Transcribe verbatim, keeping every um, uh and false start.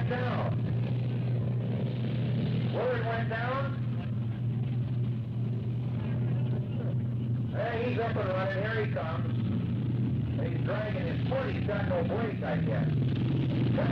went down. Willard went down. Hey, he's up and running. Here he comes. He's dragging his foot. He's got no brake, I guess.